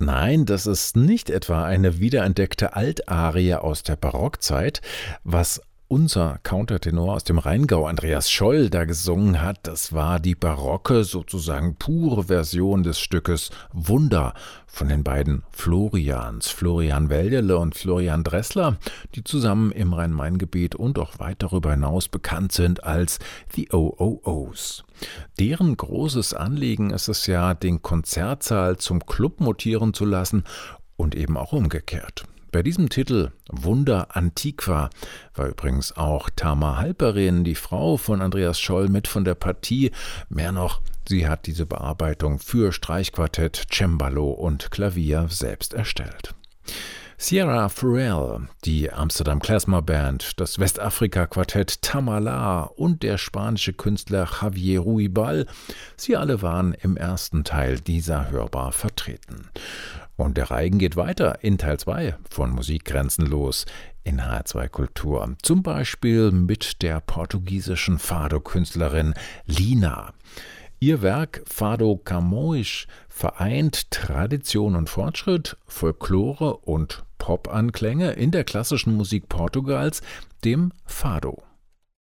Nein, das ist nicht etwa eine wiederentdeckte Altarie aus der Barockzeit. Was unser Countertenor aus dem Rheingau, Andreas Scholl, da gesungen hat, das war die barocke, sozusagen pure Version des Stückes Wunder von den beiden Florians, Florian Weljele und Florian Dressler, die zusammen im Rhein-Main-Gebiet und auch weit darüber hinaus bekannt sind als The OOOs. Deren großes Anliegen ist es ja, den Konzertsaal zum Club mutieren zu lassen und eben auch umgekehrt. Bei diesem Titel Wunder Antiqua war übrigens auch Tamar Halperin, die Frau von Andreas Scholl, mit von der Partie. Mehr noch, sie hat diese Bearbeitung für Streichquartett, Cembalo und Klavier selbst erstellt. Sierra Farrell, die Amsterdam Klezmer Band, das Westafrika-Quartett Tamala und der spanische Künstler Javier Ruibal, sie alle waren im ersten Teil dieser Hörbar vertreten. Und der Reigen geht weiter in Teil 2 von Musik grenzenlos in HR2 Kultur. Zum Beispiel mit der portugiesischen Fado-Künstlerin Lina. Ihr Werk Fado Camões vereint Tradition und Fortschritt, Folklore und Pop-Anklänge in der klassischen Musik Portugals, dem Fado.